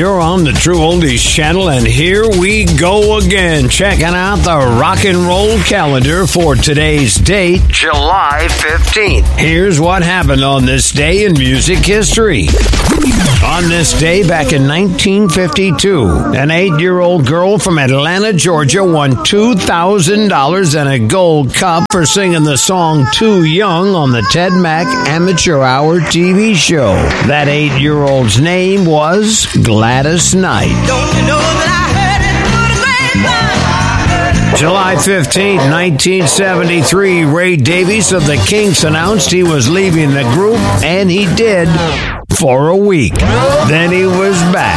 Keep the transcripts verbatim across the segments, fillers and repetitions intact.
You're on the True Oldies channel, and here we go again, checking out the rock and roll calendar for today's date, July fifteenth. Here's what happened on this day in music history. On this day, back in nineteen fifty-two, an eight-year-old girl from Atlanta, Georgia, won two thousand dollars and a gold cup for singing the song Too Young on the Ted Mack Amateur Hour T V show. That eight-year-old's name was Gladys Knight. Don't you know that I heard it through the grapevine? July fifteenth, nineteen seventy-three, Ray Davies of the Kinks announced he was leaving the group, and he did for a week. Then he was back.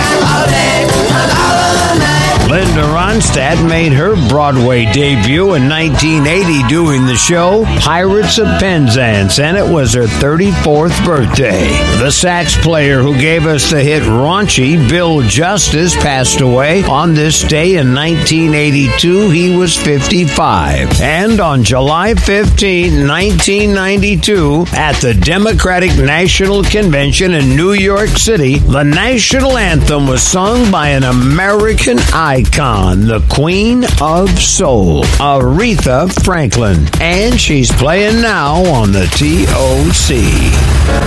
Linda Ronstadt made her Broadway debut in nineteen eighty doing the show Pirates of Penzance, and it was her thirty-fourth birthday. The sax player who gave us the hit Raunchy, Bill Justice, passed away on this day in nineteen eighty-two. He was fifty-five. And on July fifteenth, nineteen ninety-two, at the Democratic National Convention in New York City, the national anthem was sung by an American icon, the Queen of Soul, Aretha Franklin. And she's playing now on the T O C.